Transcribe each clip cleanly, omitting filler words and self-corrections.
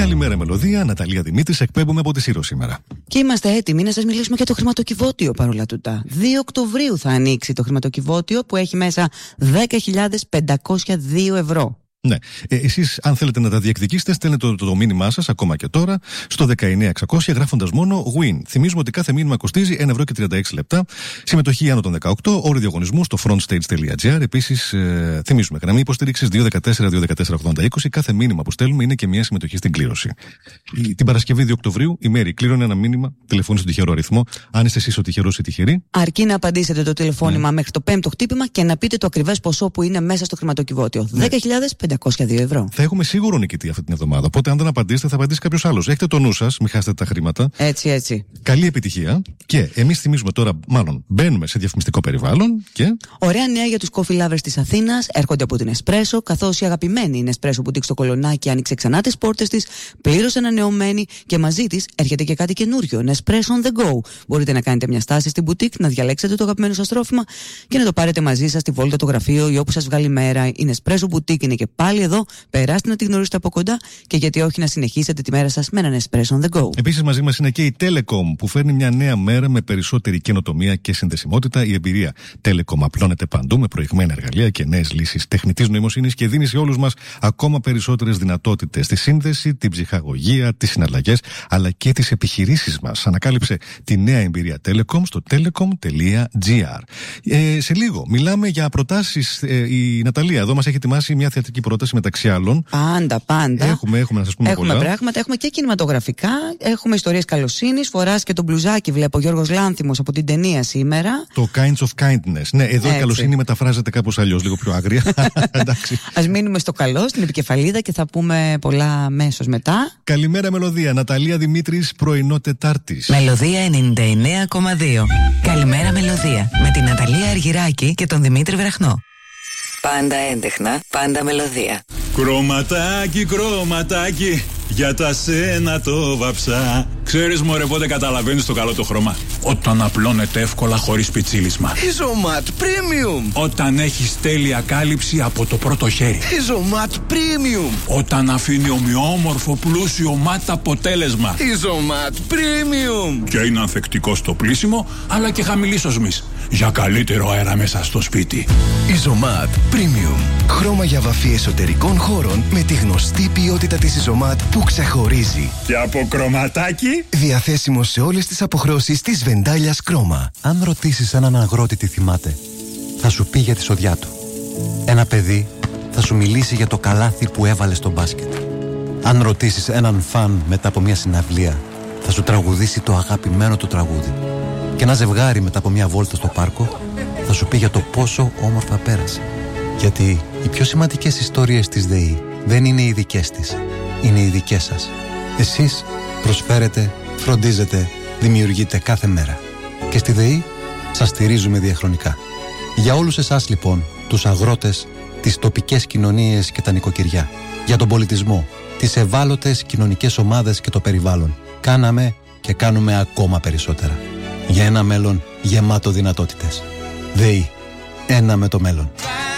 Καλημέρα, Μελωδία. Ναταλία Δημήτρης, εκπέμπουμε από τη Σύρο σήμερα. Και είμαστε έτοιμοι να σας μιλήσουμε για το χρηματοκιβώτιο παρόλα τούτα. 2 Οκτωβρίου θα ανοίξει το χρηματοκιβώτιο που έχει μέσα 10.502 ευρώ. Ναι. Εσείς, αν θέλετε να τα διεκδικήσετε, στέλνετε το μήνυμά σας ακόμα και τώρα στο 19600 γράφοντας μόνο WIN. Θυμίζουμε ότι κάθε μήνυμα κοστίζει 1,36 ευρώ. Συμμετοχή άνω των 18, όριο διαγωνισμού στο frontstage.gr. Επίσης, θυμίζουμε γραμμή υποστήριξης 214-214-80-20. Κάθε μήνυμα που στέλνουμε είναι και μια συμμετοχή στην κλήρωση. Την Παρασκευή 2 Οκτωβρίου η Μέρη κλήρωνε ένα μήνυμα, τηλεφώνησε στον τυχερό αριθμό. Αν είστε εσείς ο τυχερός ή τυχερή. Αρκεί να απαντήσετε το τηλεφώνημα μέχρι το 5ο χτύπημα και να πείτε το ακριβές ποσό που είναι μέσα στο χρηματοκιβώτιο. 10.502 ευρώ. Θα έχουμε σίγουρο νικητή αυτή την εβδομάδα. Οπότε, αν δεν απαντήσετε, θα απαντήσει κάποιος άλλος. Έχετε το νου σας, μην χάσετε τα χρήματα. Έτσι. Καλή επιτυχία. Και εμείς θυμίζουμε τώρα, μάλλον μπαίνουμε σε διαφημιστικό περιβάλλον. Και ωραία νέα για τους coffee lovers της Αθήνας. Έρχονται από την Espresso, καθώς η αγαπημένη είναι Espresso Boutique στο Κολονάκι άνοιξε ξανά τις πόρτες της, πλήρως ανανεωμένη και μαζί της έρχεται και κάτι καινούριο. Espresso on the go. Μπορείτε να κάνετε μια στάση στην boutique, να διαλέξετε το αγαπημένο σας τρόφιμα και να το πάρετε μαζί σας στη βόλτα, το γραφείο ή όπου σας βγάλει μέρα. Η Espresso Boutique είναι και πάλι εδώ. Περάστε να τη γνωρίσετε από κοντά και γιατί όχι να συνεχίσετε τη μέρα σας με έναν Espresso on the go. Επίσης, μαζί μας είναι και η Telecom που φέρνει μια νέα μέρα με περισσότερη καινοτομία και συνδεσιμότητα. Η εμπειρία Telecom απλώνεται παντού με προηγμένα εργαλεία και νέες λύσεις τεχνητής νοημοσύνης και δίνει σε όλους μας ακόμα περισσότερες δυνατότητες στη σύνδεση, την ψυχαγωγία, τις συναλλαγές αλλά και τις επιχειρήσεις μας. Ανακάλυψε τη νέα εμπειρία Telecom στο telecom.gr. Σε λίγο μιλάμε για προτάσεις. Η Ναταλία εδώ μας έχει ετοιμάσει μια θεατρική πρόταση μεταξύ άλλων. Πάντα. Έχουμε να σας πούμε πολλά. Έχουμε πράγματα, έχουμε και κινηματογραφικά, έχουμε ιστορίες καλοσύνης. Φοράς και τον μπλουζάκι, βλέπω, Γιώργος Λάνθιμος από την ταινία σήμερα. Το Kinds of Kindness. Ναι, εδώ η καλοσύνη μεταφράζεται κάπως αλλιώς, λίγο πιο άγρια. Εντάξει. Ας μείνουμε στο καλό, στην επικεφαλίδα και θα πούμε πολλά αμέσως μετά. Καλημέρα, Μελωδία. Ναταλία Δημήτρης, πρωινό Τετάρτης. Μελωδία 99,2. Καλημέρα, Μελωδία. Με την Ναταλία Αργυράκη και τον Δημήτρη Βραχνό. Πάντα έντεχνα, πάντα μελωδία. Κρωματάκι, για τα σένα το βαψά. Ξέρεις μωρέ πότε καταλαβαίνεις το καλό το χρώμα? Όταν απλώνεται εύκολα χωρίς πιτσίλισμα. Isomat Premium. Όταν έχεις τέλεια κάλυψη από το πρώτο χέρι. Isomat Premium. Όταν αφήνει ομοιόμορφο πλούσιο ματ αποτέλεσμα. Isomat Premium. Και είναι ανθεκτικό στο πλύσιμο αλλά και χαμηλής οσμής. Για καλύτερο αέρα μέσα στο σπίτι. Isomat Premium. Χρώμα για βαφή εσωτερικών χώρων με τη γνωστή ποιότητα της Isomat που ξεχωρίζει. Και από κρωματάκι. Διαθέσιμο σε όλες τις αποχρώσεις της Βεντάλιας Κρόμα. Αν ρωτήσεις έναν αγρότη τι θυμάται, θα σου πει για τη σοδιά του. Ένα παιδί θα σου μιλήσει για το καλάθι που έβαλε στο μπάσκετ. Αν ρωτήσεις έναν φαν μετά από μια συναυλία, θα σου τραγουδήσει το αγαπημένο του τραγούδι. Και ένα ζευγάρι μετά από μια βόλτα στο πάρκο θα σου πει για το πόσο όμορφα πέρασε. Γιατί οι πιο σημαντικές ιστορίες της ΔΕΗ δεν είναι οι δικές της, είναι οι δικές σας. Εσείς προσφέρετε, φροντίζετε, δημιουργείτε κάθε μέρα. Και στη ΔΕΗ σας στηρίζουμε διαχρονικά. Για όλους εσάς λοιπόν, τους αγρότες, τις τοπικές κοινωνίες και τα νοικοκυριά, για τον πολιτισμό, τις ευάλωτες κοινωνικές ομάδες και το περιβάλλον, κάναμε και κάνουμε ακόμα περισσότερα. Για ένα μέλλον γεμάτο δυνατότητες. ΔΕΗ. Ένα με το μέλλον.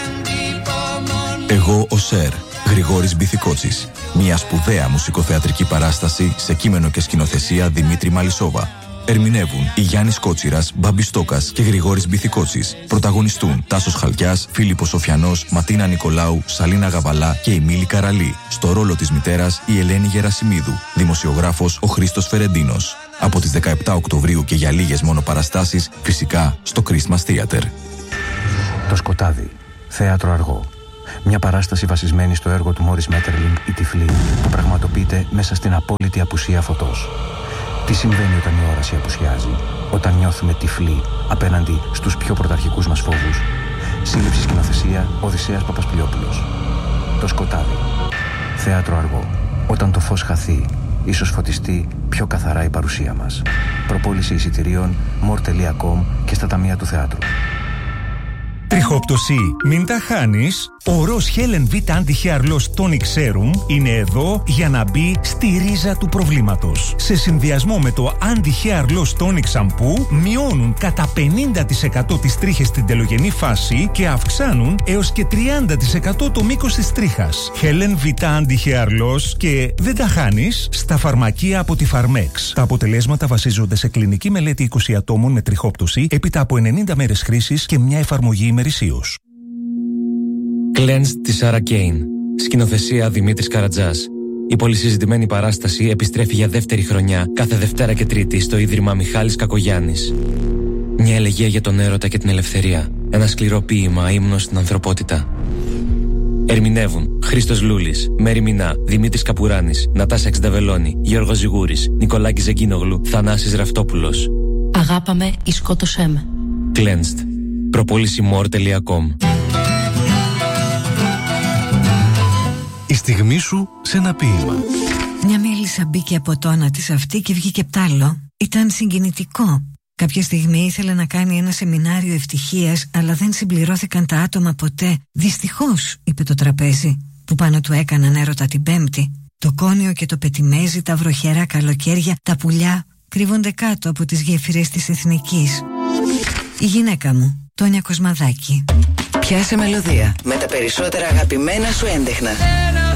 Εγώ ο Σερ, Γρηγόρης Μπιθικότσης. Μια σπουδαία μουσικοθεατρική παράσταση σε κείμενο και σκηνοθεσία Δημήτρη Μαλισσόβα. Ερμηνεύουν η Γιάννης Κότσιρας, Μπάμπης Στόκας και Γρηγόρης Μπιθικότσης. Πρωταγωνιστούν Τάσος Χαλκιάς, Φίλιππος Σοφιανός, Ματίνα Νικολάου, Σαλίνα Γαβαλά και η Μίλη Καραλή. Στο ρόλο της μητέρας η Ελένη Γερασιμίδου. Δημοσιογράφος ο Χρήστος Φερεντίνος. Από τις 17 Οκτωβρίου και για λίγες μόνο παραστάσεις, φυσικά στο Christmas Theater. Το σκοτάδι. Θέατρο αργό. Μια παράσταση βασισμένη στο έργο του Μόρις Μέττερλινγκ «Η Τυφλή» που πραγματοποιείται μέσα στην απόλυτη απουσία φωτός. Τι συμβαίνει όταν η όραση απουσιάζει, όταν νιώθουμε τυφλοί απέναντι στους πιο πρωταρχικούς μας φόβους? Σύλληψη σκηνοθεσία Οδυσσέας Παπασπλιόπουλος. Το σκοτάδι. Θέατρο αργό. Όταν το φως χαθεί, ίσως φωτιστεί πιο καθαρά η παρουσία μας. Προπόληση εισιτηρίων more.com και στα ταμεία του θεάτρου. Τριχόπτωση, μην τα χάνεις. Ο Ροζ Helen V Anti-Hair Loss Tonic Serum είναι εδώ για να μπει στη ρίζα του προβλήματος. Σε συνδυασμό με το Anti-Hair Loss Tonic Shampoo μειώνουν κατά 50% τις τρίχες στην τελογενή φάση και αυξάνουν έως και 30% το μήκος της τρίχας. Helen V Anti-Hair Loss και δεν τα χάνεις στα φαρμακεία από τη Pharmex. Τα αποτελέσματα βασίζονται σε κλινική μελέτη 20 ατόμων με τριχόπτωση έπειτα από 90 μέρες χρήσης και μια εφαρμογή ημερησίως. Cleansed της Sarah Kane. Σκηνοθεσία Δημήτρης Καρατζάς. Η πολυσυζητημένη παράσταση επιστρέφει για δεύτερη χρονιά κάθε Δευτέρα και Τρίτη στο Ίδρυμα Μιχάλης Κακογιάννης. Μια ελεγεία για τον έρωτα και την ελευθερία. Ένα σκληρό ποίημα ύμνος στην ανθρωπότητα. Ερμηνεύουν Χρήστος Λούλης, Μέρη Μινά, Δημήτρης Καπουράνης, Νατάσα Εξνταβελώνη, Γιώργος Ζιγούρης, Νικολάκης Ζεγκίνογλου, Θανάσης Ραυτόπουλος. Αγάπαμε ή σκότωσέ με. Cleansed. Προπόλησιμor.com. Η στιγμή σου σε ένα ποίημα. Μια μέλισσα μπήκε από το άνα της αυτή και βγήκε πτάλο. Ήταν συγκινητικό. Κάποια στιγμή ήθελε να κάνει ένα σεμινάριο ευτυχίας, αλλά δεν συμπληρώθηκαν τα άτομα ποτέ. Δυστυχώς, είπε το τραπέζι, που πάνω του έκαναν έρωτα την Πέμπτη. Το κόνιο και το πετιμέζι, τα βροχερά καλοκαίρια, τα πουλιά κρύβονται κάτω από τις γέφυρες της Εθνικής. Η γυναίκα μου, Τόνια Κοσμαδάκη. Πιάσε μελωδία με τα περισσότερα αγαπημένα σου έντεχνα.